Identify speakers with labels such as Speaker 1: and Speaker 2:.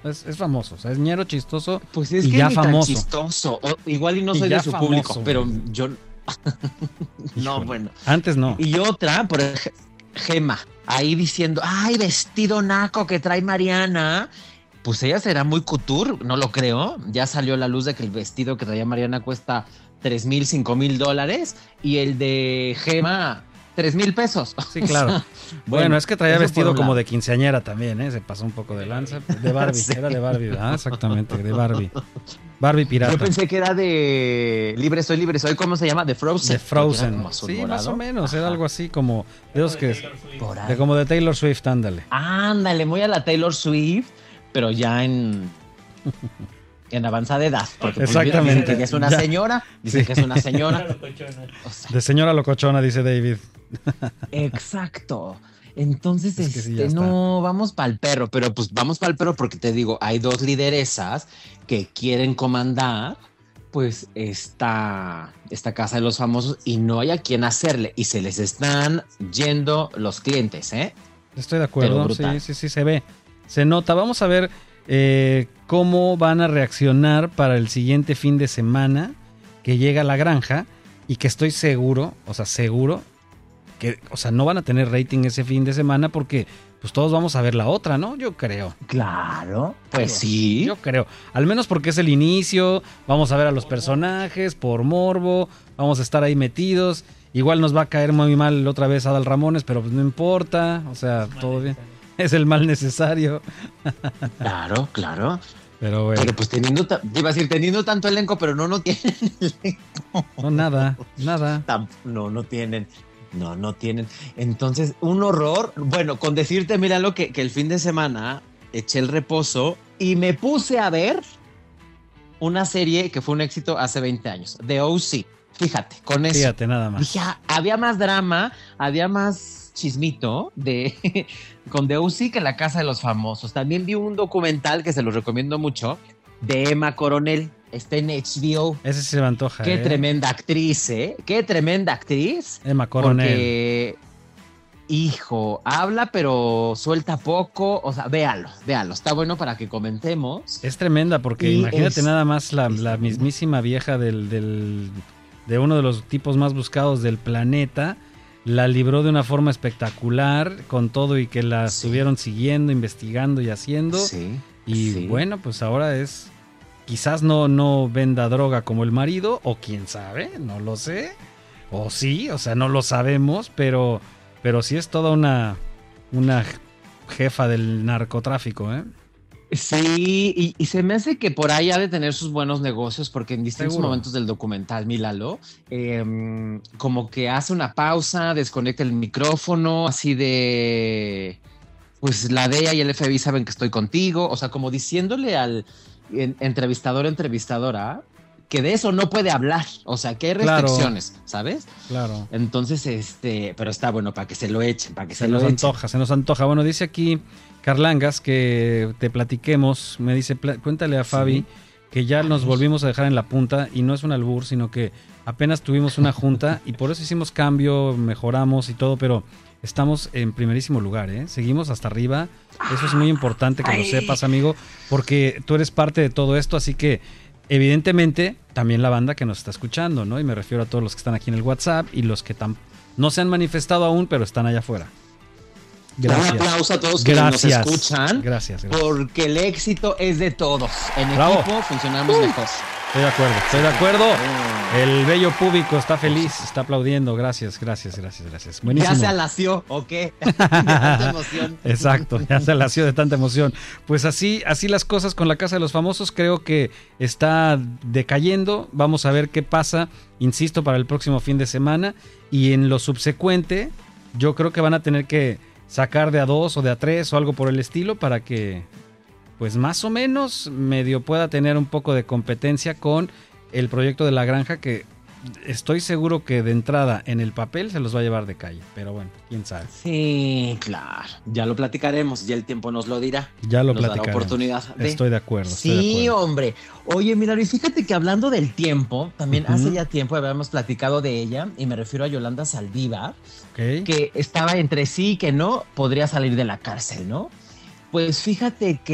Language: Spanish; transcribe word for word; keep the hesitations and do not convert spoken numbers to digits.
Speaker 1: Es, es famoso, o sea, es ñero chistoso.
Speaker 2: Pues es
Speaker 1: y
Speaker 2: que
Speaker 1: ya
Speaker 2: ni
Speaker 1: famoso.
Speaker 2: tan chistoso. O, igual y no
Speaker 1: Y
Speaker 2: soy
Speaker 1: ya
Speaker 2: de su
Speaker 1: famoso,
Speaker 2: público, pero
Speaker 1: güey.
Speaker 2: yo. No,
Speaker 1: Híjole.
Speaker 2: bueno.
Speaker 1: Antes no.
Speaker 2: Y otra, por ejemplo, Gema, ahí diciendo, ay, vestido naco que trae Mariana. Pues ella será muy couture, no lo creo. Ya salió a la luz de que el vestido que traía Mariana cuesta tres mil, cinco mil dólares y el de Gema, tres mil pesos.
Speaker 1: Sí, claro. bueno, bueno, es que traía vestido como de quinceañera también, ¿eh? Se pasó un poco de lanza. De Barbie, sí. Era de Barbie, ¿verdad? Exactamente, de Barbie. Barbie pirata.
Speaker 2: Yo pensé que era de Libre Soy, Libre Soy, ¿cómo se llama? De Frozen.
Speaker 1: De Frozen.
Speaker 2: Como
Speaker 1: sí,
Speaker 2: morado.
Speaker 1: más o menos,
Speaker 2: Ajá.
Speaker 1: Era algo así como de los que
Speaker 2: Por ahí.
Speaker 1: de como de Taylor Swift, ándale.
Speaker 2: Ándale, muy a la Taylor Swift, pero ya en en avanzada edad, porque
Speaker 1: exactamente.
Speaker 2: Dice que es una
Speaker 1: ya.
Speaker 2: señora, dice
Speaker 1: sí.
Speaker 2: que es una señora.
Speaker 1: O sea, de señora locochona, dice David.
Speaker 2: Exacto. Entonces,
Speaker 1: es que
Speaker 2: este,
Speaker 1: sí,
Speaker 2: no, vamos para el perro, pero pues vamos para el perro porque te digo, hay dos lideresas que quieren comandar, pues, esta, esta casa de los famosos y no hay a quien hacerle y se les están yendo los clientes, ¿eh?
Speaker 1: Estoy de acuerdo, sí, sí, sí, se ve, se nota. Vamos a ver eh, cómo van a reaccionar para el siguiente fin de semana que llega La Granja y que estoy seguro, o sea, seguro que, o sea, no van a tener rating ese fin de semana porque pues todos vamos a ver la otra, ¿no? Yo creo.
Speaker 2: Claro, pues
Speaker 1: yo,
Speaker 2: sí.
Speaker 1: Yo creo, al menos porque es el inicio, vamos a ver a los personajes por morbo, vamos a estar ahí metidos, igual nos va a caer muy mal otra vez Adal Ramones, pero pues no importa, o sea, todo bien. Es el mal necesario.
Speaker 2: Claro, claro.
Speaker 1: Pero bueno.
Speaker 2: Pero pues teniendo, ta- iba a decir, teniendo tanto elenco, pero no, no tienen elenco.
Speaker 1: No, nada, nada.
Speaker 2: Tam- No, no tienen. No, no tienen. Entonces, un horror. Bueno, con decirte, míralo, que, que el fin de semana eché el reposo y me puse a ver una serie que fue un éxito hace veinte años, The O C. Fíjate, con eso.
Speaker 1: Fíjate, nada más.
Speaker 2: Dije, ah, había más drama, había más chismito de con The O C que La Casa de los Famosos. También vi un documental que se los recomiendo mucho de Emma Coronel. Está en H B O.
Speaker 1: Ese sí se me antoja.
Speaker 2: Qué
Speaker 1: ¿eh?
Speaker 2: tremenda actriz, ¿eh? Qué tremenda actriz.
Speaker 1: Emma Coronel.
Speaker 2: Porque, hijo, habla pero suelta poco. O sea, véalo, véalo. Está bueno para que comentemos.
Speaker 1: Es tremenda porque
Speaker 2: Y
Speaker 1: imagínate
Speaker 2: es-
Speaker 1: nada más la,
Speaker 2: es
Speaker 1: la
Speaker 2: tremenda.
Speaker 1: mismísima vieja del, del de uno de los tipos más buscados del planeta. La libró de una forma espectacular con todo y que la
Speaker 2: Sí.
Speaker 1: estuvieron siguiendo, investigando y haciendo.
Speaker 2: Sí.
Speaker 1: Y
Speaker 2: sí.
Speaker 1: bueno, pues ahora es, quizás no, no venda droga como el marido, o quién sabe, no lo sé, o sí, o sea, no lo sabemos, pero, pero sí es toda una, una jefa del narcotráfico, ¿eh?
Speaker 2: Sí, y, y se me hace que por ahí ha de tener sus buenos negocios, porque en distintos
Speaker 1: Seguro.
Speaker 2: momentos del documental, míralo, eh, como que hace una pausa, desconecta el micrófono, así de, pues la D E A y el F B I saben que estoy contigo, o sea, como diciéndole al en- entrevistador, entrevistadora, que de eso no puede hablar, o sea, que hay
Speaker 1: Claro.
Speaker 2: restricciones, ¿sabes?
Speaker 1: Claro.
Speaker 2: Entonces, este, pero está bueno para que se lo echen, para que se,
Speaker 1: Se
Speaker 2: lo
Speaker 1: nos
Speaker 2: echen.
Speaker 1: antoja, se nos antoja. Bueno, dice aquí Carlangas que te platiquemos, me dice, pla- cuéntale a Fabi
Speaker 2: Sí.
Speaker 1: que ya nos
Speaker 2: Ay.
Speaker 1: volvimos a dejar en la punta y no es un albur, sino que apenas tuvimos una junta y por eso hicimos cambio, mejoramos y todo, pero estamos en primerísimo lugar, ¿eh? Seguimos hasta arriba, eso es muy importante que lo
Speaker 2: Ay.
Speaker 1: sepas, amigo, porque tú eres parte de todo esto, así que evidentemente también la banda que nos está escuchando, ¿no? Y me refiero a todos los que están aquí en el WhatsApp y los que tam- no se han manifestado aún, pero están allá afuera. Gracias.
Speaker 2: Un aplauso a todos que
Speaker 1: Gracias.
Speaker 2: nos escuchan.
Speaker 1: Gracias, gracias.
Speaker 2: Porque el éxito es de todos. En
Speaker 1: Bravo.
Speaker 2: equipo funcionamos mejor.
Speaker 1: Estoy de acuerdo, estoy de acuerdo.
Speaker 2: Mm.
Speaker 1: El bello público está feliz, está aplaudiendo. Gracias, gracias, gracias, gracias. Buenísimo.
Speaker 2: ¿Ya se alació o qué? De tanta emoción.
Speaker 1: Exacto, ya se alació de tanta emoción. Pues así, así las cosas con la Casa de los Famosos. Creo que está decayendo. Vamos a ver qué pasa, insisto, para el próximo fin de semana. Y en lo subsecuente, yo creo que van a tener que sacar de a dos o de a tres o algo por el estilo para que, pues más o menos, medio pueda tener un poco de competencia con el proyecto de La Granja, que estoy seguro que de entrada en el papel se los va a llevar de calle. Pero bueno, quién sabe.
Speaker 2: Sí, claro. Ya lo platicaremos, ya el tiempo nos lo dirá.
Speaker 1: Ya lo
Speaker 2: Nos dará
Speaker 1: platicaremos.
Speaker 2: oportunidad de-
Speaker 1: Estoy de acuerdo.
Speaker 2: Sí,
Speaker 1: estoy de acuerdo.
Speaker 2: hombre. Oye, mira, y fíjate que hablando del tiempo, también
Speaker 1: Ujú.
Speaker 2: hace ya tiempo habíamos platicado de ella, y me refiero a Yolanda Saldívar,
Speaker 1: Ok.
Speaker 2: que estaba entre sí y que no, podría salir de la cárcel, ¿no? Pues fíjate que